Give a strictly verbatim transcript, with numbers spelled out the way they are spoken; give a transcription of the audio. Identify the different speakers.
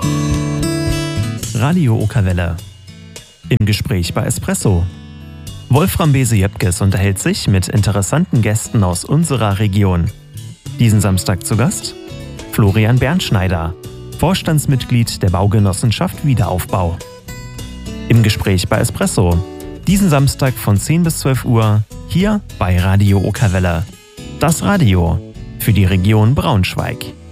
Speaker 1: Radio Okerwelle. Im Gespräch bei Espresso. Wolfram Bese-Jöpkes unterhält sich mit interessanten Gästen aus unserer Region. Diesen Samstag zu Gast Florian Bernschneider, Vorstandsmitglied der Baugenossenschaft Wiederaufbau. Im Gespräch bei Espresso. Diesen Samstag von zehn bis zwölf Uhr hier bei Radio Okerwelle. Das Radio für die Region Braunschweig.